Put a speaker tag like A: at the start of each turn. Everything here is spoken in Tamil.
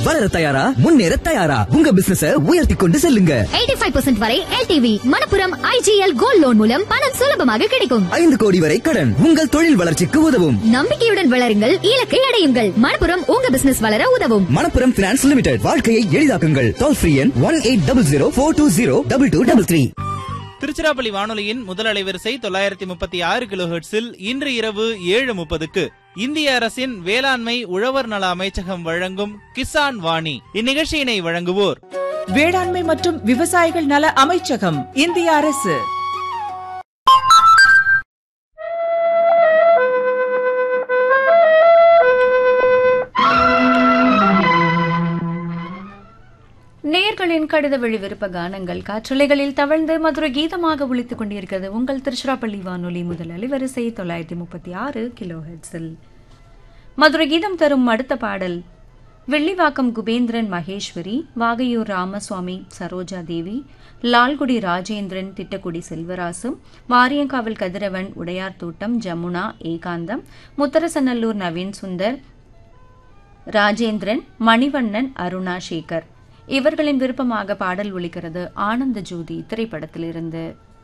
A: வளர தயாரா, முன்னேற தயாரா? உங்க பிசினஸ உயர்த்தி கொண்டு செல்லுங்க.
B: 85% வரை LTV. Manappuram IGL gold loan மூலம் பணம் சுலபமாக கிடைக்கும்.
A: 5 கோடி வரை கடன் உங்கள் தொழில் வளர்ச்சிக்கு உதவும்.
B: நம்பிக்கையுடன் வளருங்கள், இலக்கை அடையுங்கள். மணப்புரம் உங்க பிசினஸ் வளர உதவும்.
A: Manappuram finance limited. வாழ்க்கையை எளிதாக்குங்கள். டோல் ஃப்ரீ எண் 180042022233.
C: திருச்சிராப்பள்ளி வானொலியின் முதல் அலைவரிசை 936 கிலோஹெர்ட்ஸில் இன்று இரவு 7:30க்கு இந்திய அரசின் வேளாண்மை உழவர் நல அமைச்சகம் வழங்கும் கிசான் வாணி. இந்நிகழ்ச்சியினை வழங்குவோர்
D: வேளாண்மை மற்றும் விவசாயிகள் நல அமைச்சகம், இந்திய அரசு.
E: நேயர்களின் கடித வழி விருப்ப கானங்கள் காற்றலைகளில் தவழ்ந்து மதுரை கீதமாக ஒலித்துக் கொண்டிருக்கிறது. உங்கள் திருச்சிராப்பள்ளி வானொலி முதல் அலைவரிசை 936 கிலோஹெர்ட்ஸில். மதுரை கீதம் தரும் அடுத்த பாடல் வெள்ளிவாக்கம் குபேந்திரன் மகேஸ்வரி, வாகையூர் ராமசுவாமி சரோஜா தேவி, லால்குடி ராஜேந்திரன், திட்டக்குடி செல்வராசு, வாரியங்காவல் கதிரவன், உடையார் தோட்டம், ஜமுனா, ஏகாந்தம், முத்தரசநல்லூர் நவீன் சுந்தர், ராஜேந்திரன், மணிவண்ணன், அருணா சேகர். இவர்களின் விருப்பமாக பாடல் ஒலிக்கிறது ஆனந்த ஜோதி திரைப்படத்திலிருந்து.